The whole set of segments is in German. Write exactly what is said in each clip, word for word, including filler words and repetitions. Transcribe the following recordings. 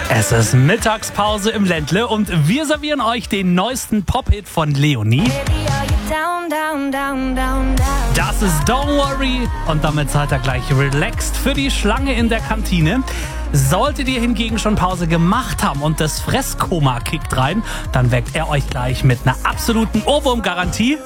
Es ist Mittagspause im Ländle und wir servieren euch den neuesten Pop-Hit von Leonie. Das ist Don't Worry und damit seid ihr gleich relaxed für die Schlange in der Kantine. Solltet ihr hingegen schon Pause gemacht haben und das Fresskoma kickt rein, dann weckt er euch gleich mit einer absoluten Ohrwurm-Garantie.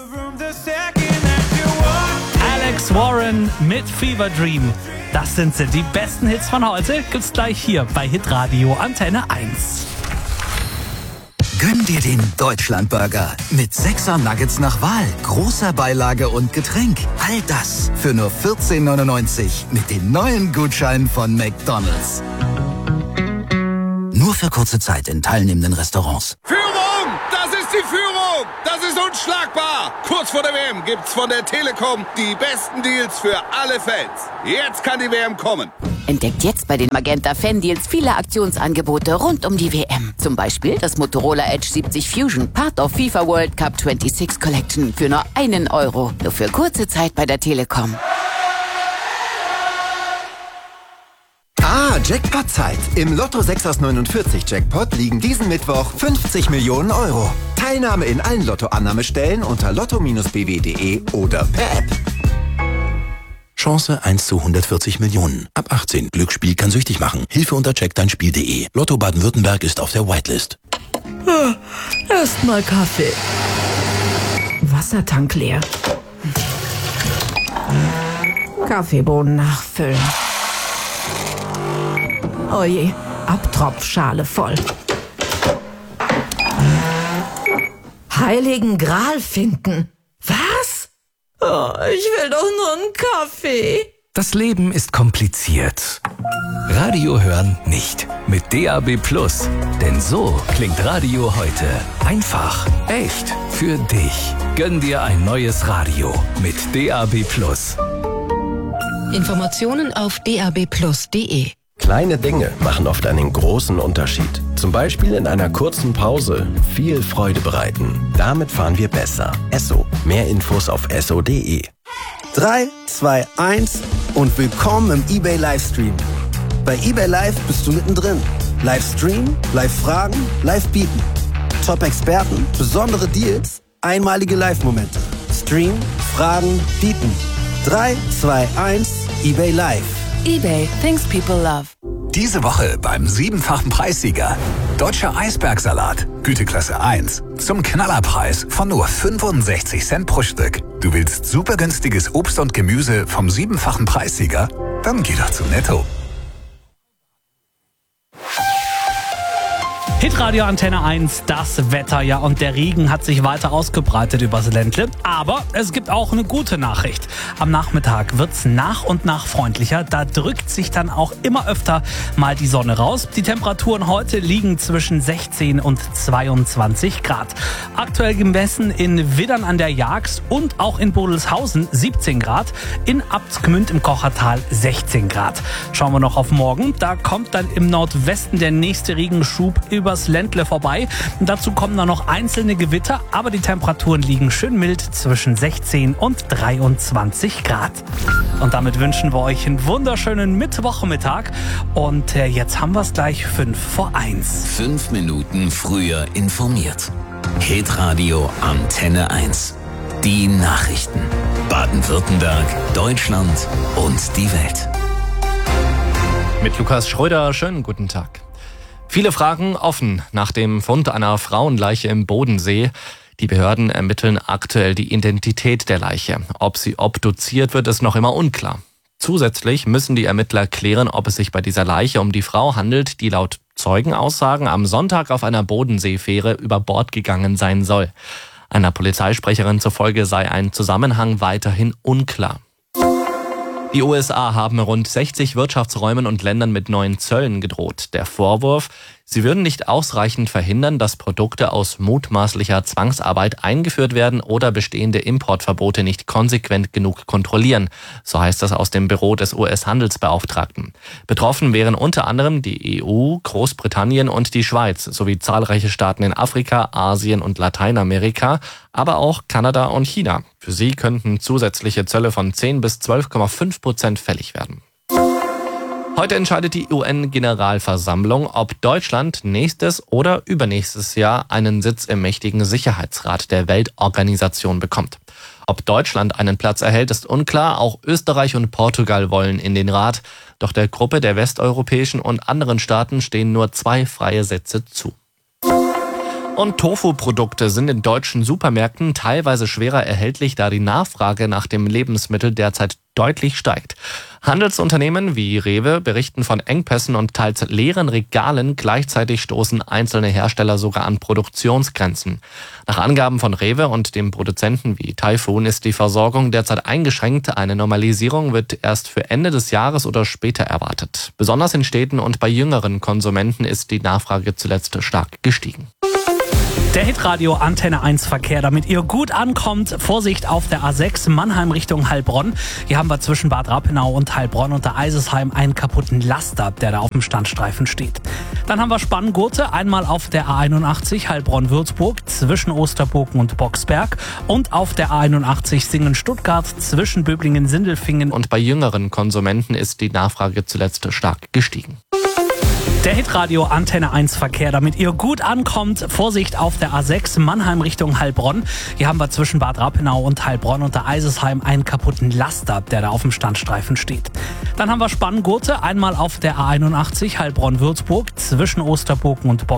Alex Warren mit Fever Dream. Das sind sie, die besten Hits von heute. Gibt's gleich hier bei Hitradio Antenne eins. Gönn dir den Deutschlandburger mit sechser Nuggets nach Wahl, großer Beilage und Getränk. All das für nur vierzehn neunundneunzig mit den neuen Gutscheinen von McDonald's. Nur für kurze Zeit in teilnehmenden Restaurants. Führung! Das ist die Führung! Das ist unschlagbar! Kurz vor der W M gibt's von der Telekom die besten Deals für alle Fans. Jetzt kann die W M kommen. Entdeckt jetzt bei den Magenta Fan-Deals viele Aktionsangebote rund um die W M. Zum Beispiel das Motorola Edge siebzig Fusion, Part of FIFA World Cup sechsundzwanzig Collection für nur einen Euro. Nur für kurze Zeit bei der Telekom. Ah, Jackpot-Zeit. Im Lotto sechs aus neunundvierzig Jackpot liegen diesen Mittwoch fünfzig Millionen Euro. Teilnahme in allen Lotto-Annahmestellen unter lotto Bindestrich b w punkt d e oder per App. Chance eins zu hundertvierzig Millionen. Ab achtzehn. Glücksspiel kann süchtig machen. Hilfe unter check dein spiel punkt d e. Lotto Baden-Württemberg ist auf der Whitelist. Erstmal Kaffee. Wassertank leer. Kaffeebohnen nachfüllen. Oje, Abtropfschale voll. Heiligen Gral finden. Was? Oh, ich will doch nur einen Kaffee. Das Leben ist kompliziert. Radio hören nicht. Mit D A B Plus. Denn so klingt Radio heute. Einfach, echt, für dich. Gönn dir ein neues Radio mit D A B Plus. Informationen auf d a b plus punkt d e. Kleine Dinge machen oft einen großen Unterschied. Zum Beispiel in einer kurzen Pause viel Freude bereiten. Damit fahren wir besser. Esso. Mehr Infos auf esso punkt d e. drei, zwei, eins und willkommen im eBay Livestream. Bei eBay Live bist du mittendrin. Livestream, Live-Fragen, Live-Bieten. Top-Experten, besondere Deals, einmalige Live-Momente. Stream, Fragen, Bieten. drei, zwei, eins, eBay Live. eBay, things people love. Diese Woche beim siebenfachen Preissieger. Deutscher Eisbergsalat, Güteklasse eins. Zum Knallerpreis von nur fünfundsechzig Cent pro Stück. Du willst super günstiges Obst und Gemüse vom siebenfachen Preissieger? Dann geh doch zu Netto. Hitradio Antenne eins, das Wetter, ja, und der Regen hat sich weiter ausgebreitet übers Ländle. Aber es gibt auch eine gute Nachricht. Am Nachmittag wird's nach und nach freundlicher. Da drückt sich dann auch immer öfter mal die Sonne raus. Die Temperaturen heute liegen zwischen sechzehn und zweiundzwanzig Grad. Aktuell gemessen in Widdern an der Jagst und auch in Bodelshausen siebzehn Grad. In Abtsgmünd im Kochertal sechzehn Grad. Schauen wir noch auf morgen. Da kommt dann im Nordwesten der nächste Regenschub über übers Ländle vorbei. Und dazu kommen dann noch einzelne Gewitter, aber die Temperaturen liegen schön mild zwischen sechzehn und dreiundzwanzig Grad. Und damit wünschen wir euch einen wunderschönen Mittwochmittag. Und äh, jetzt haben wir es gleich fünf vor eins. Fünf Minuten früher informiert. Hitradio Antenne eins. Die Nachrichten. Baden-Württemberg, Deutschland und die Welt. Mit Lukas Schröder, schönen guten Tag. Viele Fragen offen nach dem Fund einer Frauenleiche im Bodensee. Die Behörden ermitteln aktuell die Identität der Leiche. Ob sie obduziert wird, ist noch immer unklar. Zusätzlich müssen die Ermittler klären, ob es sich bei dieser Leiche um die Frau handelt, die laut Zeugenaussagen am Sonntag auf einer Bodenseefähre über Bord gegangen sein soll. Einer Polizeisprecherin zufolge sei ein Zusammenhang weiterhin unklar. Die U S A haben rund sechzig Wirtschaftsräumen und Ländern mit neuen Zöllen gedroht. Der Vorwurf, sie würden nicht ausreichend verhindern, dass Produkte aus mutmaßlicher Zwangsarbeit eingeführt werden oder bestehende Importverbote nicht konsequent genug kontrollieren. So heißt das aus dem Büro des U S-Handelsbeauftragten. Betroffen wären unter anderem die E U, Großbritannien und die Schweiz sowie zahlreiche Staaten in Afrika, Asien und Lateinamerika, aber auch Kanada und China. Für sie könnten zusätzliche Zölle von zehn bis zwölf Komma fünf Prozent fällig werden. Heute entscheidet die U N-Generalversammlung, ob Deutschland nächstes oder übernächstes Jahr einen Sitz im mächtigen Sicherheitsrat der Weltorganisation bekommt. Ob Deutschland einen Platz erhält, ist unklar. Auch Österreich und Portugal wollen in den Rat. Doch der Gruppe der westeuropäischen und anderen Staaten stehen nur zwei freie Sitze zu. Und Tofu-Produkte sind in deutschen Supermärkten teilweise schwerer erhältlich, da die Nachfrage nach dem Lebensmittel derzeit deutlich steigt. Handelsunternehmen wie Rewe berichten von Engpässen und teils leeren Regalen. Gleichzeitig stoßen einzelne Hersteller sogar an Produktionsgrenzen. Nach Angaben von Rewe und dem Produzenten wie Typhoon ist die Versorgung derzeit eingeschränkt. Eine Normalisierung wird erst für Ende des Jahres oder später erwartet. Besonders in Städten und bei jüngeren Konsumenten ist die Nachfrage zuletzt stark gestiegen. Der Hitradio Antenne eins Verkehr, damit ihr gut ankommt. Vorsicht auf der A sechs Mannheim Richtung Heilbronn. Hier haben wir zwischen Bad Rappenau und Heilbronn unter Eisesheim einen kaputten Laster, der da auf dem Standstreifen steht. Dann haben wir Spanngurte, einmal auf der A einundachtzig Heilbronn-Würzburg zwischen Osterburgen und Boxberg und auf der A einundachtzig Singen-Stuttgart zwischen Böblingen-Sindelfingen. Und bei jüngeren Konsumenten ist die Nachfrage zuletzt stark gestiegen. Der Hitradio Antenne eins Verkehr, damit ihr gut ankommt. Vorsicht auf der A sechs Mannheim Richtung Heilbronn. Hier haben wir zwischen Bad Rappenau und Heilbronn unter Eisesheim einen kaputten Laster, der da auf dem Standstreifen steht. Dann haben wir Spanngurte, einmal auf der A einundachtzig Heilbronn-Würzburg zwischen Osterburgen und Boxberg